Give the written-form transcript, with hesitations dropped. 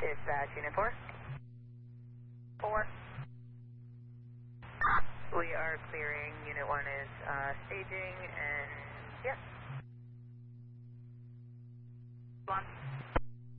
Dispatch, Unit 4. 4. We are clearing. Unit 1 is staging, and yeah.